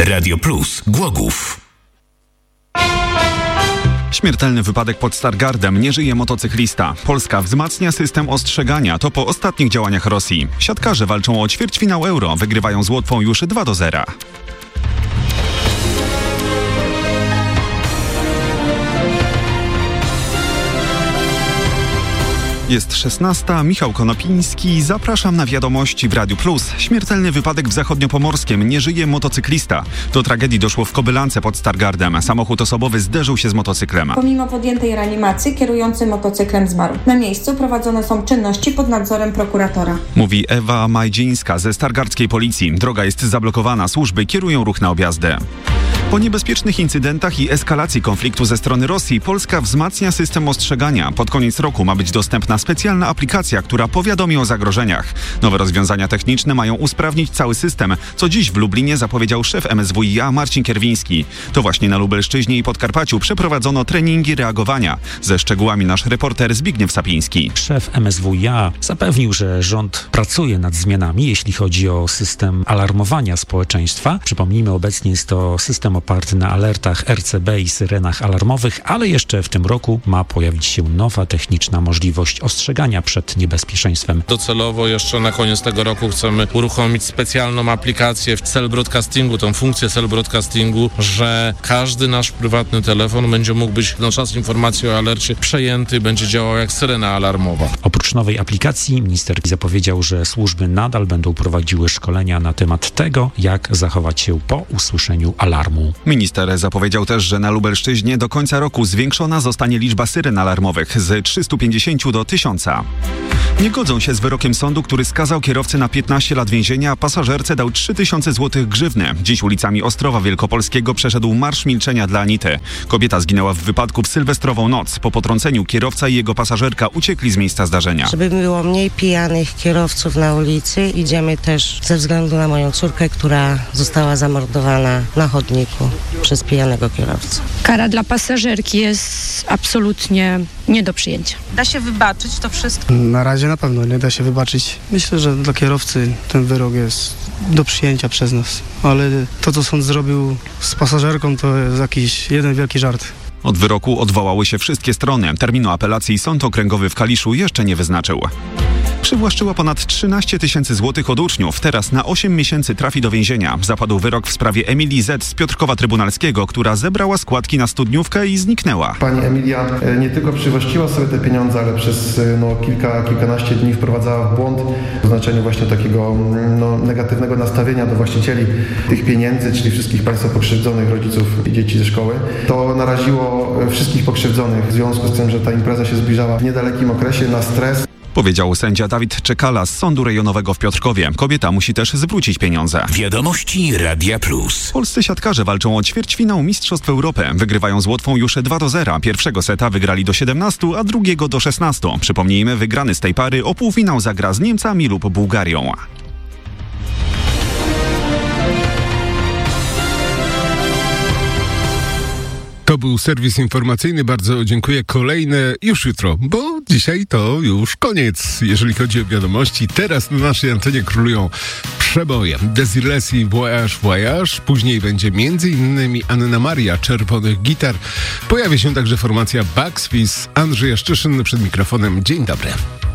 Radio Plus Głogów. Śmiertelny wypadek pod Stargardem. Nie żyje motocyklista. Polska wzmacnia system ostrzegania. To po ostatnich działaniach Rosji. Siatkarze walczą o ćwierćfinał Euro. Wygrywają z Łotwą już 2-0. Jest 16. Michał Konopiński. Zapraszam na wiadomości w Radiu Plus. Śmiertelny wypadek w Zachodniopomorskiem. Nie żyje motocyklista. Do tragedii doszło w Kobylance pod Stargardem. Samochód osobowy zderzył się z motocyklem. Pomimo podjętej reanimacji kierujący motocyklem zmarł. Na miejscu prowadzone są czynności pod nadzorem prokuratora. Mówi Ewa Majdzińska ze stargardzkiej policji. Droga jest zablokowana. Służby kierują ruch na objazdy. Po niebezpiecznych incydentach i eskalacji konfliktu ze strony Rosji Polska wzmacnia system ostrzegania. Pod koniec roku ma być dostępna specjalna aplikacja, która powiadomi o zagrożeniach. Nowe rozwiązania techniczne mają usprawnić cały system, co dziś w Lublinie zapowiedział szef MSWiA Marcin Kierwiński. To właśnie na Lubelszczyźnie i Podkarpaciu przeprowadzono treningi reagowania. Ze szczegółami nasz reporter Zbigniew Sapiński. Szef MSWiA zapewnił, że rząd pracuje nad zmianami, jeśli chodzi o system alarmowania społeczeństwa. Przypomnijmy, obecnie jest to system oparty na alertach RCB i syrenach alarmowych, ale jeszcze w tym roku ma pojawić się nowa techniczna możliwość ostrzegania przed niebezpieczeństwem. Docelowo jeszcze na koniec tego roku chcemy uruchomić specjalną aplikację w cell broadcastingu, tą funkcję cell broadcastingu, że każdy nasz prywatny telefon będzie mógł być na czas informacji o alercie przejęty, będzie działał jak syrena alarmowa. Oprócz nowej aplikacji minister zapowiedział, że służby nadal będą prowadziły szkolenia na temat tego, jak zachować się po usłyszeniu alarmu. Minister zapowiedział też, że na Lubelszczyźnie do końca roku zwiększona zostanie liczba syren alarmowych z 350 do 1000. Nie godzą się z wyrokiem sądu, który skazał kierowcę na 15 lat więzienia, a pasażerce dał 3000 zł grzywny. Dziś ulicami Ostrowa Wielkopolskiego przeszedł Marsz Milczenia dla Anity. Kobieta zginęła w wypadku w sylwestrową noc. Po potrąceniu kierowca i jego pasażerka uciekli z miejsca zdarzenia. Żeby było mniej pijanych kierowców na ulicy, idziemy też ze względu na moją córkę, która została zamordowana na chodniku przez pijanego kierowcę. Kara dla pasażerki jest absolutnie nie do przyjęcia. Da się wybaczyć to wszystko? Na razie na pewno nie da się wybaczyć. Myślę, że dla kierowcy ten wyrok jest do przyjęcia przez nas, ale to, co sąd zrobił z pasażerką, to jest jakiś jeden wielki żart. Od wyroku odwołały się wszystkie strony. Terminu apelacji Sąd Okręgowy w Kaliszu jeszcze nie wyznaczył. Przywłaszczyła ponad 13 000 złotych od uczniów. Teraz na 8 miesięcy trafi do więzienia. Zapadł wyrok w sprawie Emilii Z. z Piotrkowa Trybunalskiego, która zebrała składki na studniówkę i zniknęła. Pani Emilia nie tylko przywłaszczyła sobie te pieniądze, ale przez kilkanaście dni wprowadzała w błąd w znaczeniu właśnie takiego negatywnego nastawienia do właścicieli tych pieniędzy, czyli wszystkich państwa pokrzywdzonych, rodziców i dzieci ze szkoły. To naraziło wszystkich pokrzywdzonych w związku z tym, że ta impreza się zbliżała w niedalekim okresie na stres. Powiedział sędzia Dawid Czekala z Sądu Rejonowego w Piotrkowie. Kobieta musi też zwrócić pieniądze. Wiadomości Radia Plus. Polscy siatkarze walczą o ćwierćfinał Mistrzostw Europy. Wygrywają z Łotwą już 2-0. Pierwszego seta wygrali do 17, a drugiego do 16. Przypomnijmy, wygrany z tej pary o półfinał zagra z Niemcami lub Bułgarią. To był serwis informacyjny. Bardzo dziękuję. Kolejne już jutro, bo dzisiaj to już koniec, jeżeli chodzi o wiadomości. Teraz na naszej antenie królują przeboje. Desireless i Voyage Voyage. Później będzie m.in. Anna Maria Czerwonych Gitar. Pojawi się także formacja Bugs Fizz. Andrzej Jaszczyszyn przed mikrofonem. Dzień dobry.